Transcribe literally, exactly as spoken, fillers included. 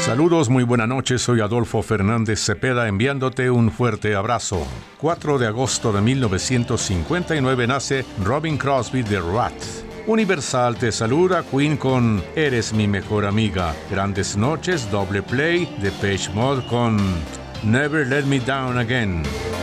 Saludos, muy buena noche, soy Adolfo Fernández Cepeda enviándote un fuerte abrazo. cuatro de agosto de mil novecientos cincuenta y nueve nace Robin Crosby de Rat. Universal te saluda, Queen con Eres mi mejor amiga. Grandes noches, doble play, Depeche Mode con Never Let Me Down Again.